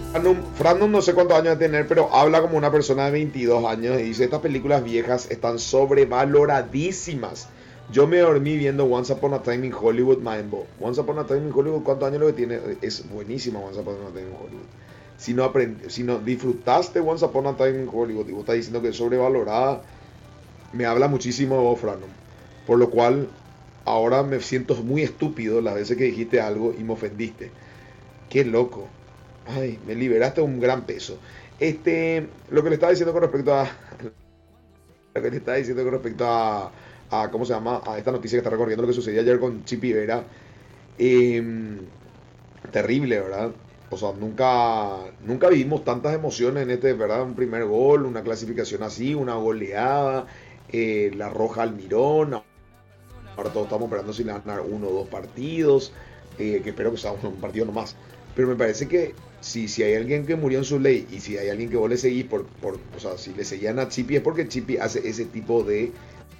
Frandom no sé cuántos años de tener, pero habla como una persona de 22 años y dice, estas películas viejas están sobrevaloradísimas. Yo me dormí viendo Once Upon a Time in Hollywood, Maembo. Once Upon a Time in Hollywood, ¿cuántos años lo que tiene? Es buenísima Once Upon a Time in Hollywood. Si no disfrutaste Once Upon a Time in Hollywood y vos estás diciendo que es sobrevalorada, me habla muchísimo de vos, Frandom. Por lo cual, ahora me siento muy estúpido las veces que dijiste algo y me ofendiste. Qué loco. Ay, me liberaste un gran peso. Lo que le estaba diciendo con respecto a. Lo que le estaba diciendo con respecto ¿cómo se llama? A esta noticia que está recorriendo lo que sucedió ayer con Chipi Vera. eh, Terrible, ¿verdad? O sea, nunca vivimos tantas emociones en ¿verdad? Un primer gol, una clasificación así, una goleada, la roja al Mirón. Ahora todos estamos esperando si le van a ganar uno o dos partidos, que espero que sea un partido nomás. Pero me parece que si hay alguien que murió en su ley y si hay alguien que vos le seguís, o sea, si le seguían a Chipi es porque Chipi hace ese tipo de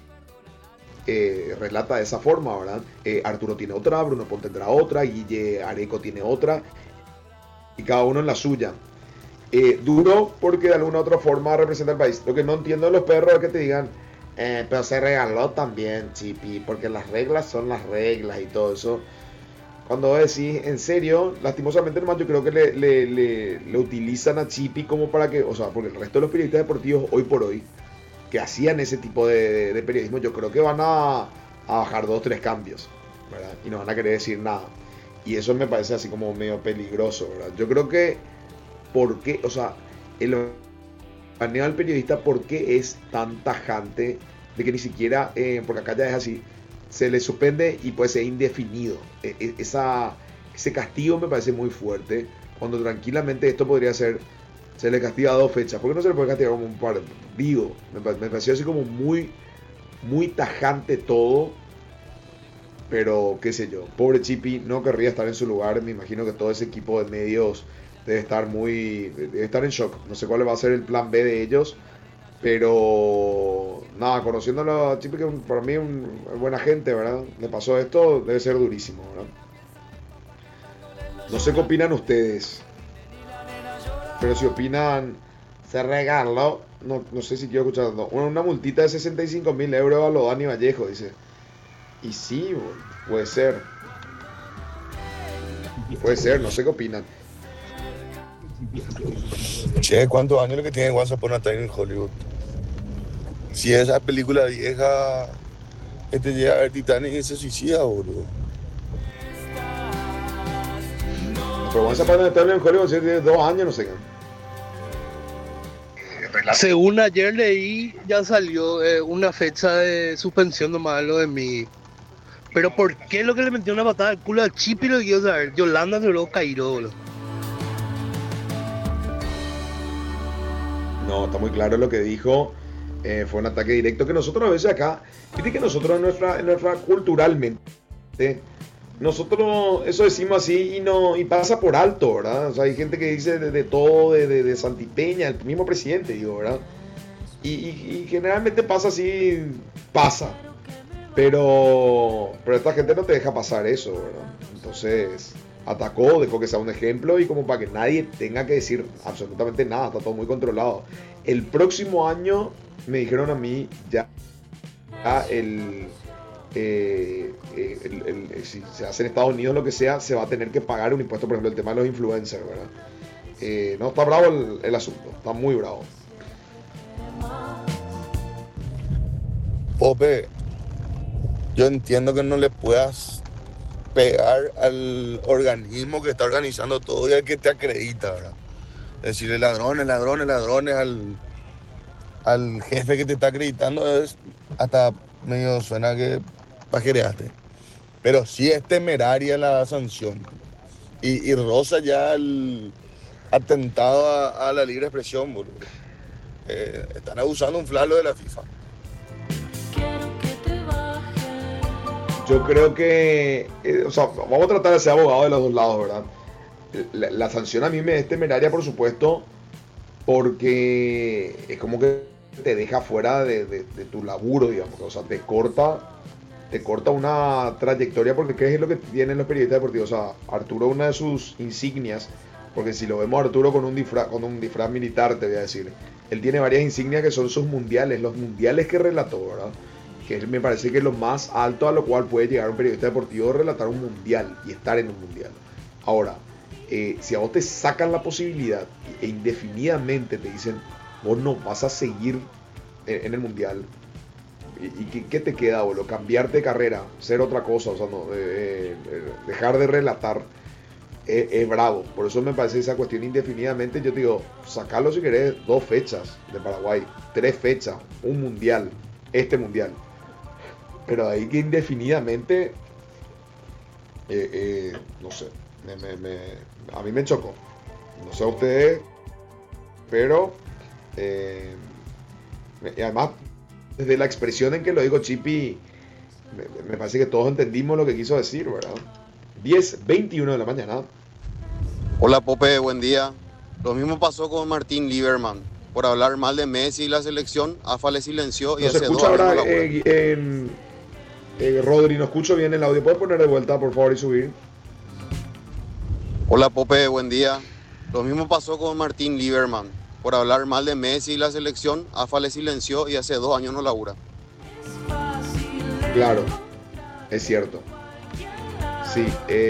relata de esa forma, ¿verdad? Arturo tiene otra, Bruno Ponte tendrá otra, Guille Areco tiene otra, y cada uno en la suya. Duro porque de alguna u otra forma representa el país. Lo que no entiendo de los perros es que te digan, pero se regaló también, Chipi, porque las reglas son las reglas y todo eso. Cuando decís, en serio, lastimosamente nomás yo creo que le utilizan a Chipi como para que, o sea, porque el resto de los periodistas deportivos hoy por hoy, que hacían ese tipo de periodismo, yo creo que van a bajar dos, tres cambios, ¿verdad? Y no van a querer decir nada. Y eso me parece así como medio peligroso, ¿verdad? Yo creo que, ¿por qué? O sea, el baneo al periodista, ¿por qué es tan tajante de que ni siquiera, porque acá ya es así, se le suspende y puede ser indefinido? Ese castigo me parece muy fuerte, cuando tranquilamente esto podría ser, se le castiga a dos fechas. ¿Por qué no se le puede castigar como un par? Digo, me pareció así como muy tajante todo, pero qué sé yo, pobre Chipi, no querría estar en su lugar. Me imagino que todo ese equipo de medios debe estar en shock. No sé cuál va a ser el plan B de ellos, pero nada, conociéndolo a Chipi, que para mí es buena gente, ¿verdad? Le pasó esto, debe ser durísimo, ¿verdad? No sé qué opinan ustedes, pero si opinan, se regaló, no sé si quiero escuchar, no, una multita de 65.000 euros a lo Dani Vallejo, dice. Y sí, puede ser, no sé qué opinan. Che, ¿cuántos años lo que tiene Once Upon a Time in Hollywood? Si esa película vieja, este llega a ver Titanic y se suicida, boludo. Pero vamos a poner en Hollywood, si tiene 2 años, no sé qué. Según ayer leí, ya salió una fecha de suspensión nomás lo de mí. Pero ¿por qué lo que le metió una patada al culo al Chip y lo quiero saber? Yolanda duró Cairo, boludo. No, está muy claro lo que dijo. Fue un ataque directo que nosotros a veces acá, viste que nosotros en nuestra culturalmente, nosotros eso decimos así y pasa por alto, ¿verdad? O sea, hay gente que dice de todo, de Santipeña, el mismo presidente, digo, ¿verdad? Y generalmente pasa así, pasa. Pero esta gente no te deja pasar eso, ¿verdad? Entonces, atacó, dejó que sea un ejemplo y como para que nadie tenga que decir absolutamente nada, está todo muy controlado. El próximo año, me dijeron a mí, ya si se hace en Estados Unidos lo que sea, se va a tener que pagar un impuesto, por ejemplo, el tema de los influencers, ¿verdad? No, está bravo el asunto, está muy bravo. Pope, yo entiendo que no le puedas pegar al organismo que está organizando todo y al que te acredita, ¿verdad? Decirle ladrones, ladrones, ladrones al jefe que te está acreditando es hasta medio suena que pajereaste. Pero sí es temeraria la sanción y roza ya el atentado a la libre expresión, boludo. Están abusando un flash lo de la FIFA. Yo creo que, o sea, vamos a tratar de ser abogado de los dos lados, ¿verdad? La sanción a mí me es temeraria, por supuesto, porque es como que te deja fuera de tu laburo, digamos. O sea, te corta una trayectoria, porque ¿qué es lo que tienen los periodistas deportivos? O sea, Arturo, una de sus insignias Porque si lo vemos a Arturo con un disfraz militar, te voy a decir, él tiene varias insignias que son sus mundiales, los mundiales que relató, ¿verdad? Que me parece que es lo más alto a lo cual puede llegar un periodista deportivo, relatar un mundial y estar en un mundial. Ahora, si a vos te sacan la posibilidad e indefinidamente te dicen, vos no vas a seguir en el mundial, ¿y qué te queda, boludo? Cambiarte de carrera, ser otra cosa, o sea, no, dejar de relatar, es bravo. Por eso me parece esa cuestión indefinidamente. Yo te digo, sacarlo si querés 2 fechas de Paraguay, 3 fechas, un mundial, este mundial. Pero ahí que indefinidamente, no sé, a mí me chocó. No sé a ustedes, pero y además, desde la expresión en que lo dijo Chipi, me parece que todos entendimos lo que quiso decir, ¿verdad? 10:21 de la mañana. Hola Pope, buen día. Lo mismo pasó con Martín Lieberman. Por hablar mal de Messi y la selección, AFA le silenció y No se hace 2 escucha años ahora, no labura. Rodri, no escucho bien el audio. ¿Puedes poner de vuelta, por favor, y subir? Hola Pope, buen día. Lo mismo pasó con Martín Lieberman. Por hablar mal de Messi y la selección, AFA le silenció y hace 2 años no labura. Claro, es cierto. Sí,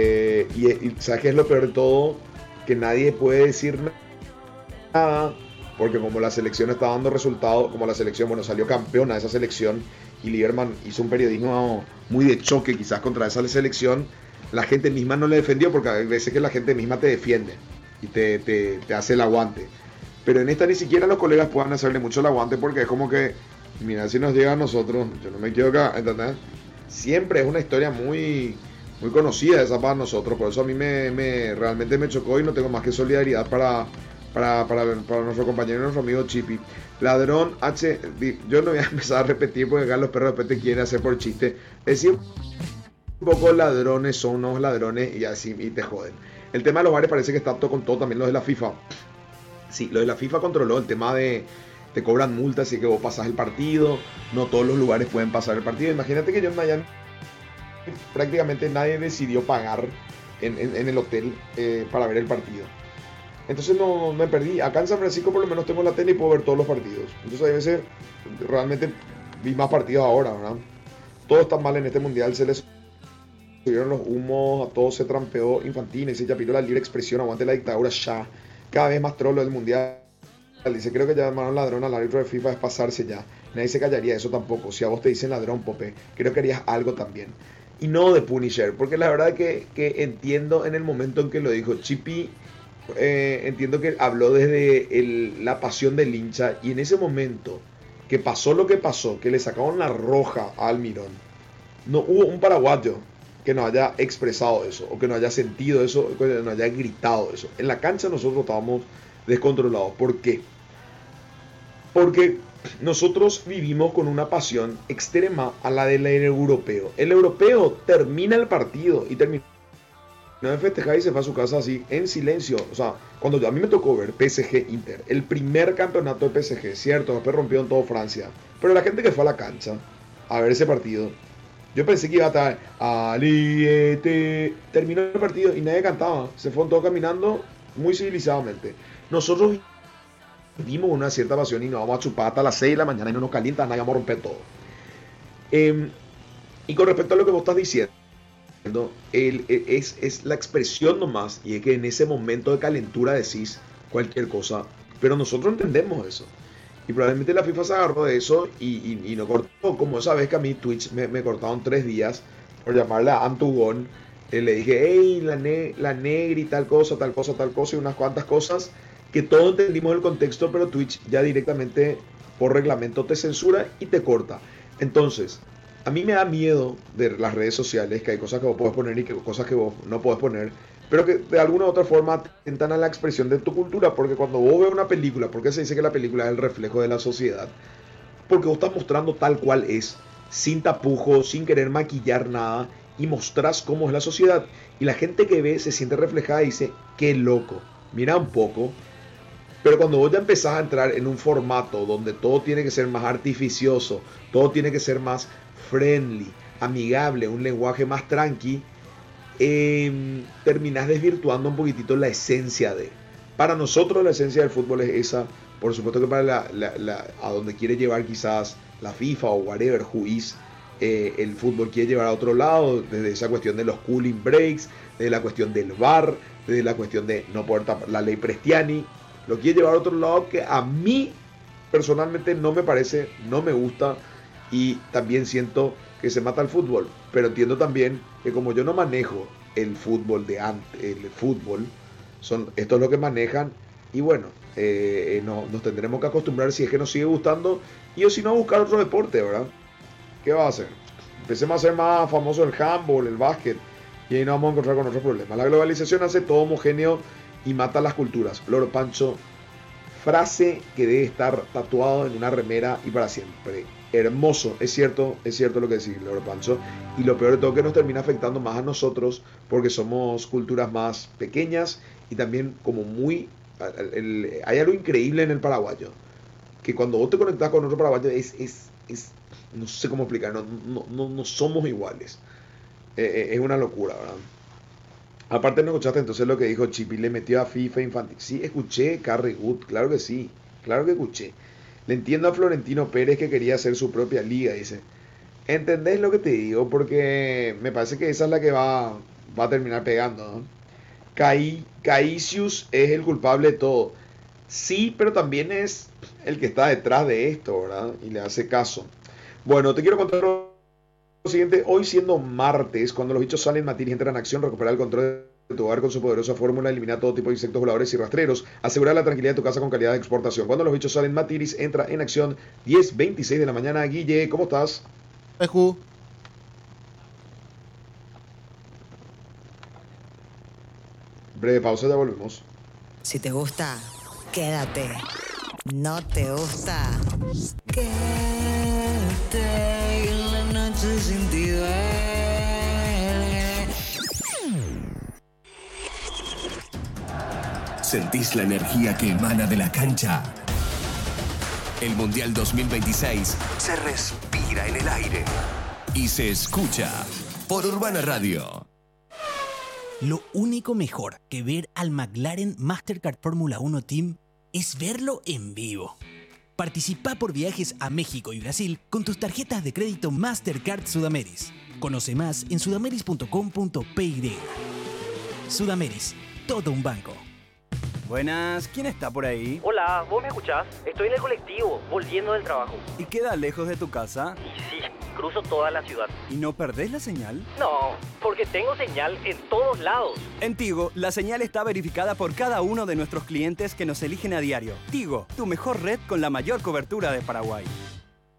y ¿sabes qué es lo peor de todo? Que nadie puede decir nada, porque como la selección está dando resultados, como la selección, bueno, salió campeona de esa selección, y Lieberman hizo un periodismo muy de choque quizás contra esa selección, la gente misma no le defendió, porque a veces que la gente misma te defiende y te hace el aguante. Pero en esta ni siquiera los colegas puedan hacerle mucho el aguante, porque es como que, mira, si nos llega a nosotros, yo no me quiero acá, ¿entendés? Siempre es una historia muy conocida esa para nosotros, por eso a mí realmente me chocó, y no tengo más que solidaridad para nuestro compañero y nuestro amigo Chipi. Ladrón H, yo no voy a empezar a repetir porque acá los perros de repente quieren hacer por chiste. Es decir, un poco ladrones son unos ladrones y así, y te joden. El tema de los bares parece que está todo con todo, también los de la FIFA. Sí, lo de la FIFA controló el tema de te cobran multas si que vos pasás el partido, no todos los lugares pueden pasar el partido. Imagínate que yo en Miami prácticamente nadie decidió pagar en el hotel para ver el partido. Entonces no me perdí. Acá en San Francisco por lo menos tengo la tele y puedo ver todos los partidos. Entonces a veces realmente vi más partidos ahora, ¿verdad? Todo está mal en este mundial, se les subieron los humos, a todos se trampeó. Infantino, ese chapito la libre expresión, aguante la dictadura ya. Cada vez más trolo del mundial. Dice, creo que ya llamaron ladrón al árbitro de FIFA, es pasarse ya. Nadie se callaría eso tampoco. Si a vos te dicen ladrón, Pope, creo que harías algo también. Y no de Punisher, porque la verdad que entiendo en el momento en que lo dijo Chipi, entiendo que habló desde la pasión del hincha, y en ese momento que pasó lo que pasó, que le sacaron la roja a Almirón, no hubo un paraguayo que no haya expresado eso, o que no haya sentido eso, o que no haya gritado eso. En la cancha nosotros estábamos descontrolados. ¿Por qué? Porque nosotros vivimos con una pasión extrema a la del europeo. El europeo termina el partido y termina de festejar y se fue a su casa así, en silencio. O sea, cuando a mí me tocó ver PSG Inter, el primer campeonato de PSG, cierto, después rompió en todo Francia, pero la gente que fue a la cancha a ver ese partido, yo pensé que iba a estar Aliete. Terminó el partido y nadie cantaba, se fueron todos caminando muy civilizadamente. Nosotros vimos una cierta pasión y nos vamos a chupar hasta las 6 de la mañana y no nos calienta nada, vamos a romper todo. Y con respecto a lo que vos estás diciendo, es la expresión nomás, y es que en ese momento de calentura decís cualquier cosa, pero nosotros entendemos eso. Y probablemente la FIFA se agarró de eso y no cortó, como esa vez que a mí Twitch me cortaron 3 días por llamarle a Antugón. Le dije, hey, la negra y tal cosa, y unas cuantas cosas que todos entendimos el contexto, pero Twitch ya directamente por reglamento te censura y te corta. Entonces, a mí me da miedo de las redes sociales, que hay cosas que vos podés poner y que cosas que vos no podés poner, pero que de alguna u otra forma atentan a la expresión de tu cultura, porque cuando vos ves una película, porque se dice que la película es el reflejo de la sociedad, porque vos estás mostrando tal cual es, sin tapujos, sin querer maquillar nada, y mostrás cómo es la sociedad, y la gente que ve se siente reflejada y dice, qué loco, mira un poco. Pero cuando vos ya empezás a entrar en un formato donde todo tiene que ser más artificioso, todo tiene que ser más friendly, amigable, un lenguaje más tranqui, terminás desvirtuando un poquitito la esencia de. Para nosotros la esencia del fútbol es esa. Por supuesto que para a donde quiere llevar quizás la FIFA o whatever who is, el fútbol quiere llevar a otro lado, desde esa cuestión de los cooling breaks, desde la cuestión del VAR, desde la cuestión de no poder tapar la ley Prestiani, lo quiere llevar a otro lado que a mí personalmente no me parece, no me gusta, y también siento que se mata el fútbol. Pero entiendo también que como yo no manejo el fútbol de antes, el fútbol, esto es lo que manejan, y bueno, nos tendremos que acostumbrar si es que nos sigue gustando, y o si no, buscar otro deporte, ¿verdad? ¿Qué va a hacer? Empecemos a ser más famoso el handball, el básquet, y ahí nos vamos a encontrar con otros problemas. La globalización hace todo homogéneo y mata las culturas. Loro Pancho, frase que debe estar tatuado en una remera y para siempre. Hermoso, es cierto lo que decís, Loro Pancho. Y lo peor de todo que nos termina afectando más a nosotros porque somos culturas más pequeñas y también como muy... hay algo increíble en el paraguayo, que cuando vos te conectás con otro paraguayo no sé cómo explicar, no somos iguales. Es una locura, ¿verdad? Aparte no escuchaste entonces lo que dijo Chipi, le metió a FIFA infantil. Sí, escuché Carrie Good, claro que sí, claro que escuché. Le entiendo a Florentino Pérez que quería hacer su propia liga, dice. ¿Entendés lo que te digo? Porque me parece que esa es la que va a terminar pegando, ¿no? Caicius es el culpable de todo. Sí, pero también es el que está detrás de esto, ¿verdad? Y le hace caso. Bueno, te quiero contar lo siguiente. Hoy siendo martes, cuando los bichos salen, Matiris entra en acción, recuperar el control de tu hogar con su poderosa fórmula, eliminar todo tipo de insectos voladores y rastreros, asegurar la tranquilidad de tu casa con calidad de exportación. Cuando los bichos salen, Matiris entra en acción, 10:26 de la mañana. Guille, ¿cómo estás? Eju. Breve pausa, ya volvemos. Si te gusta, quédate. No te gusta, quédate. En la noche sin ti duele. ¿Sentís la energía que emana de la cancha? El Mundial 2026 se respira en el aire y se escucha por Urbana Radio. Lo único mejor que ver al McLaren Mastercard Fórmula 1 Team es verlo en vivo. Participa por viajes a México y Brasil con tus tarjetas de crédito Mastercard Sudameris. Conoce más en sudameris.com.py. Sudameris, todo un banco. Buenas, ¿quién está por ahí? Hola, ¿vos me escuchás? Estoy en el colectivo, volviendo del trabajo. ¿Y queda lejos de tu casa? Y sí, cruzo toda la ciudad. ¿Y no perdés la señal? No, porque tengo señal en todos lados. En Tigo, la señal está verificada por cada uno de nuestros clientes que nos eligen a diario. Tigo, tu mejor red con la mayor cobertura de Paraguay.